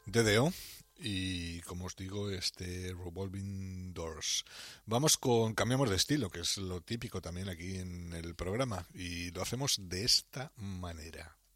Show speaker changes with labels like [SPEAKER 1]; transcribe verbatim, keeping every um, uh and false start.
[SPEAKER 1] D D O y, como os digo, este Revolving Doors. Vamos con, cambiamos de estilo, que es lo típico también aquí en el programa, y lo hacemos de esta manera.